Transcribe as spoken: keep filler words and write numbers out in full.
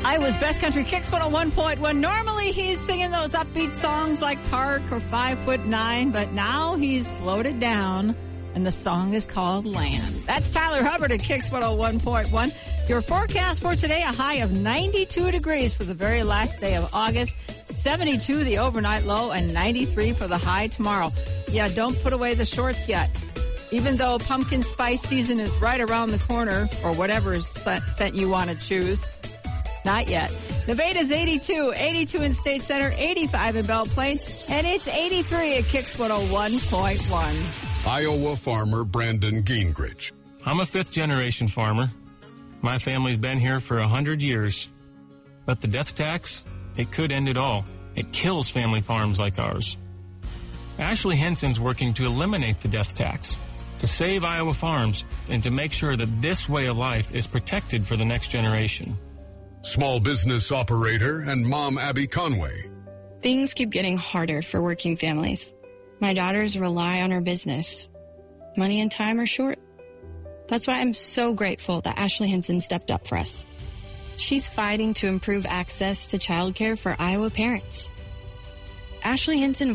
Iowa's Best Country Kicks one oh one point one. Normally he's singing those upbeat songs like Park or Five Foot Nine, but now he's slowed it down, and the song is called Land. That's Tyler Hubbard at Kicks one oh one point one. Your forecast for today, a high of ninety-two degrees for the very last day of August, seventy-two the overnight low, and ninety-three for the high tomorrow. Yeah, don't put away the shorts yet. Even though pumpkin spice season is right around the corner, or whatever scent you want to choose. Not yet. Nevada's eighty-two, eighty-two in State Center, eighty-five in Belle Plaine, and it's eighty-three at Kicks one oh one point one. Iowa farmer Brandon Gingrich. I'm a fifth-generation farmer. My family's been here for a hundred years. But the death tax, it could end it all. It kills family farms like ours. Ashley Henson's working to eliminate the death tax, to save Iowa farms, and to make sure that this way of life is protected for the next generation. Small business operator and mom Abby Conway. Things keep getting harder for working families. My daughters rely on our business. Money and time are short. That's why I'm so grateful that Ashley Henson stepped up for us. She's fighting to improve access to childcare for Iowa parents. Ashley Henson